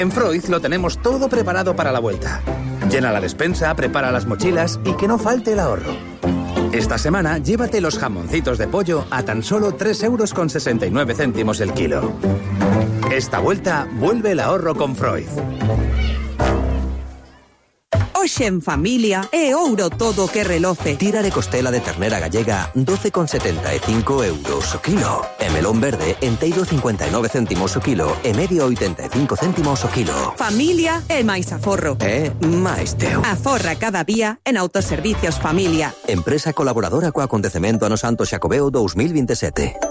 En Freud lo tenemos todo preparado para la vuelta. Llena la despensa, prepara las mochilas y que no falte el ahorro. Esta semana, llévate los jamoncitos de pollo a tan solo 3,69 € el kilo. Esta vuelta, vuelve el ahorro con Freud. Hoxe en familia é ouro todo que reloce. Tira de costela de ternera gallega 12,75 € o kilo. E melón verde enteiro 59 céntimos o kilo e medio 85 céntimos o kilo. Familia é máis aforro. É máis teu. Aforra cada día en Autoservicios Familia. Empresa colaboradora co acontecemento Ano Santo Xacobeo 2027.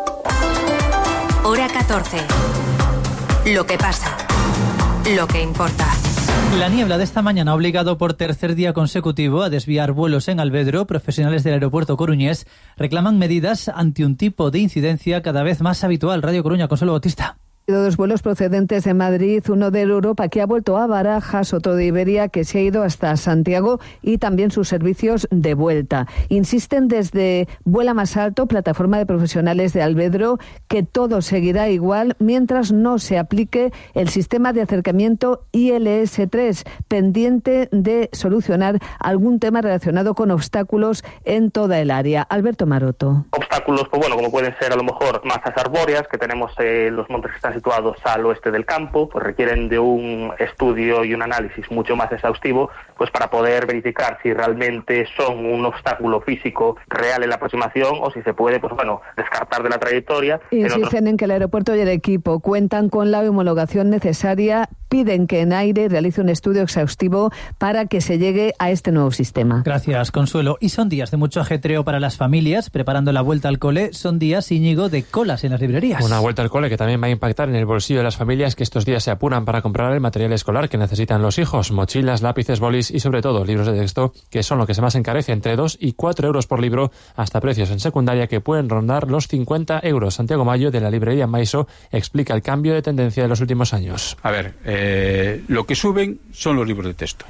Hora 14. Lo que pasa. Lo que importa. La niebla de esta mañana ha obligado por tercer día consecutivo a desviar vuelos en Alvedro. Profesionales del aeropuerto coruñés reclaman medidas ante un tipo de incidencia cada vez más habitual. Radio Coruña, Consuelo Bautista. Dos vuelos procedentes de Madrid, uno de Europa que ha vuelto a Barajas, otro de Iberia que se ha ido hasta Santiago y también sus servicios de vuelta. Insisten desde Vuela Más Alto, plataforma de profesionales de Alvedro, que todo seguirá igual mientras no se aplique el sistema de acercamiento ILS3, pendiente de solucionar algún tema relacionado con obstáculos en toda el área. Alberto Maroto. Obstáculos, pues bueno, como pueden ser a lo mejor masas arbóreas, que tenemos los montes que están situados al oeste del campo, pues requieren de un estudio y un análisis mucho más exhaustivo, pues para poder verificar si realmente son un obstáculo físico real en la aproximación o si se puede, pues bueno, descartar de la trayectoria. Insisten en que el aeropuerto y el equipo cuentan con la homologación necesaria, piden que en aire realice un estudio exhaustivo para que se llegue a este nuevo sistema. Gracias, Consuelo. Y son días de mucho ajetreo para las familias, preparando la vuelta al cole. Son días, Íñigo, de colas en las librerías. Una vuelta al cole que también va a impactar en el bolsillo de las familias que estos días se apuran para comprar el material escolar que necesitan los hijos, mochilas, lápices, bolis y sobre todo libros de texto, que son lo que se más encarece, entre 2 y 4 € por libro, hasta precios en secundaria que pueden rondar los 50 €. Santiago Mayo, de la librería Maiso, explica el cambio de tendencia de los últimos años. A ver, lo que suben son los libros de texto.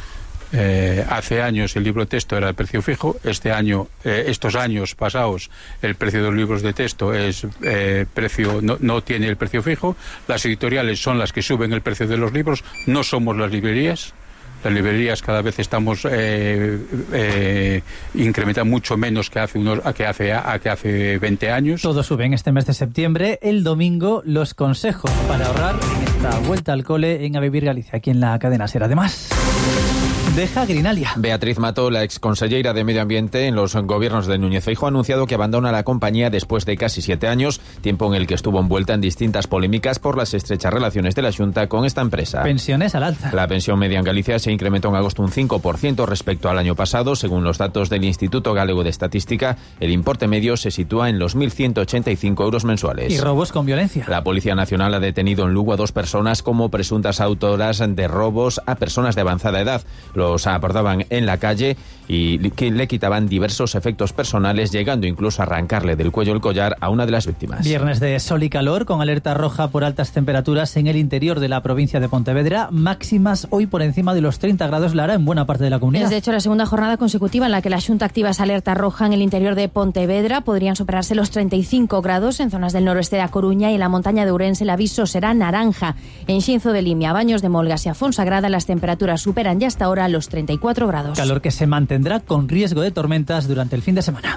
Hace años el libro de texto era de precio fijo. Estos años pasados, el precio de los libros de texto es no tiene el precio fijo. Las editoriales son las que suben el precio de los libros, no somos las librerías. Las librerías cada vez estamos incrementando mucho menos que hace 20 años. Todo sube en este mes de septiembre. El domingo, los consejos para ahorrar en esta vuelta al cole en A Vivir Galicia, aquí en la cadena SER. Además, deja Grinalia. Beatriz Mato, la exconsellera de Medio Ambiente en los gobiernos de Núñez Feijóo, ha anunciado que abandona la compañía después de casi 7 años, tiempo en el que estuvo envuelta en distintas polémicas por las estrechas relaciones de la Xunta con esta empresa. Pensiones al alza. La pensión media en Galicia se incrementó en agosto un 5% respecto al año pasado. Según los datos del Instituto Galego de Estadística, el importe medio se sitúa en los 1.185 € mensuales. ¿Y robos con violencia? La Policía Nacional ha detenido en Lugo a 2 personas como presuntas autoras de robos a personas de avanzada edad. Los abordaban en la calle y le quitaban diversos efectos personales, llegando incluso a arrancarle del cuello el collar a una de las víctimas. Viernes de sol y calor, con alerta roja por altas temperaturas en el interior de la provincia de Pontevedra, máximas hoy por encima de los 30 grados, Lara, en buena parte de la comunidad. Es de hecho la segunda jornada consecutiva en la que la Xunta activa esa alerta roja en el interior de Pontevedra. Podrían superarse los 35 grados en zonas del noroeste de A Coruña, y en la montaña de Ourense el aviso será naranja. En Xinzo de Limia, Baños de Molgas y a Fonsagrada las temperaturas superan ya hasta ahora los 34 grados. Calor que se mantendrá con riesgo de tormentas durante el fin de semana.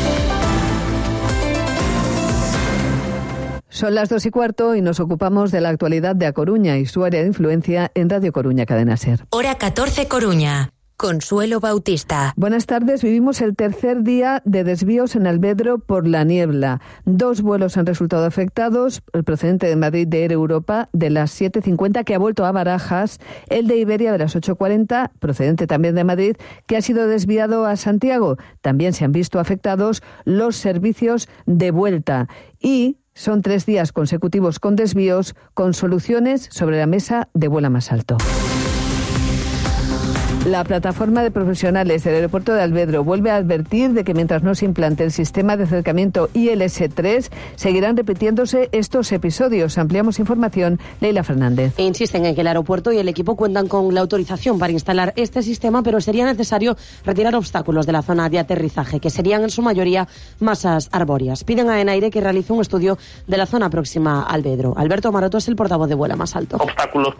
Son las 2:15 y nos ocupamos de la actualidad de A Coruña y su área de influencia en Radio Coruña, Cadena SER. Hora 14 Coruña. Consuelo Bautista. Buenas tardes. Vivimos el tercer día de desvíos en Alvedro por la niebla. 2 vuelos han resultado afectados. El procedente de Madrid de Air Europa de las 7:50 que ha vuelto a Barajas. El de Iberia de las 8:40, procedente también de Madrid, que ha sido desviado a Santiago. También se han visto afectados los servicios de vuelta. Y son 3 días consecutivos con desvíos, con soluciones sobre la mesa de Vuela Más Alto. La plataforma de profesionales del aeropuerto de Alvedro vuelve a advertir de que mientras no se implante el sistema de acercamiento ILS-3, seguirán repitiéndose estos episodios. Ampliamos información, Leila Fernández. E insisten en que el aeropuerto y el equipo cuentan con la autorización para instalar este sistema, pero sería necesario retirar obstáculos de la zona de aterrizaje, que serían en su mayoría masas arbóreas. Piden a Enaire que realice un estudio de la zona próxima a Alvedro. Alberto Maroto es el portavoz de Vuela Más Alto. Obstáculos